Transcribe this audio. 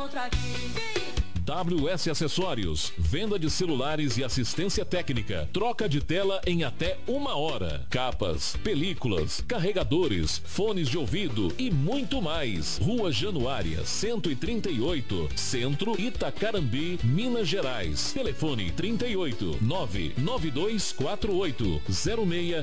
outra aqui. WS Acessórios, venda de celulares e assistência técnica, troca de tela em até 1 hora, capas, películas, carregadores, fones de ouvido e muito mais. Rua Januária, 138, Centro, Itacarambi, Minas Gerais. Telefone 38 99248 06